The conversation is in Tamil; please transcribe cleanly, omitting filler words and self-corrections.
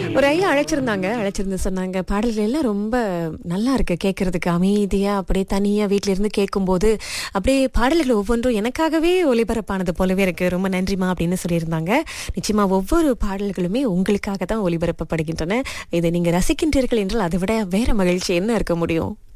ஒரு ஐயா அழைச்சிருந்து சொன்னாங்க, பாடல்கள் எல்லாம் ரொம்ப நல்லா இருக்கு கேட்கறதுக்கு, அமைதியா அப்படியே தனியா வீட்ல இருந்து கேட்கும்போது அப்படியே பாடல்கள் ஒவ்வொன்றும் எனக்காகவே ஒளிபரப்பானது போலவே இருக்கு, ரொம்ப நன்றிமா அப்படின்னு சொல்லியிருந்தாங்க. நிச்சயமா ஒவ்வொரு பாடல்களுமே உங்களுக்காக தான் ஒளிபரப்பப்படுகின்றன. இதை நீங்க ரசிக்கின்றீர்கள் என்றால் அதை விட வேற மகிழ்ச்சி என்ன இருக்க முடியும்?